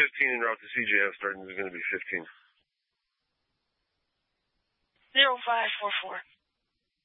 15 en route to CJF starting is going to be 15. 0544.